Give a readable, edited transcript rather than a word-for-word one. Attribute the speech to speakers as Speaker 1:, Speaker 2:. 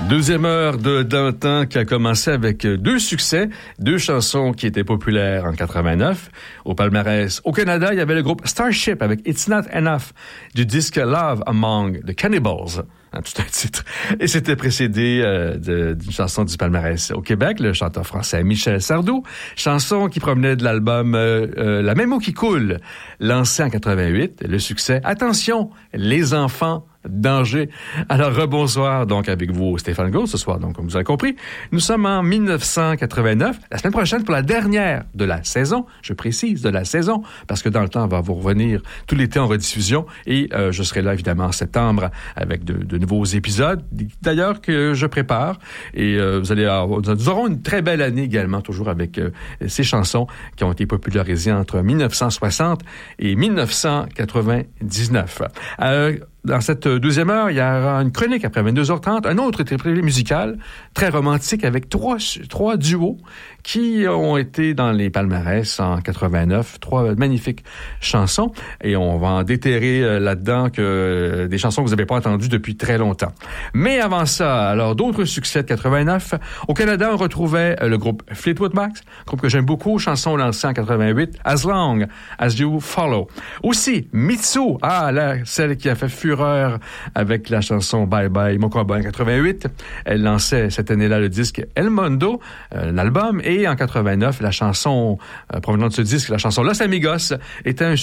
Speaker 1: Deuxième heure d'un temps qui a commencé avec deux succès, deux chansons qui étaient populaires en 89. Au palmarès, au Canada, il y avait le groupe Starship avec It's Not Enough du disque Love Among the Cannibals. Tout un titre. Et c'était précédé d'une chanson du palmarès au Québec, le chanteur français Michel Sardou, chanson qui provenait de l'album La même eau qui coule, lancé en 88, le succès Attention, les enfants, danger. Alors, rebonsoir donc avec vous, Stéphane Gault, ce soir, donc comme vous avez compris. Nous sommes en 1989, la semaine prochaine pour la dernière de la saison, je précise, de la saison, parce que dans le temps, on va vous revenir tout l'été en rediffusion et je serai là évidemment en septembre avec de nouveaux épisodes, d'ailleurs que je prépare et nous aurons une très belle année également, toujours avec ces chansons qui ont été popularisées entre 1960 et 1999. Dans cette deuxième heure, il y aura une chronique après 22h30, un autre triplé musical très romantique avec trois duos qui ont été dans les palmarès en 89, trois magnifiques chansons et on va en déterrer là-dedans que des chansons que vous n'avez pas entendues depuis très longtemps. Mais avant ça, alors d'autres succès de 89. Au Canada, on retrouvait le groupe Fleetwood Mac, groupe que j'aime beaucoup, chanson lancée en 88, As Long As You Follow. Aussi, Mitsu, celle qui a fait fureur avec la chanson Bye Bye Mon Cowboy en 88. Elle lançait cette année-là le disque El Mundo, l'album, et en 89, la chanson provenant de ce disque, la chanson Los Amigos, était un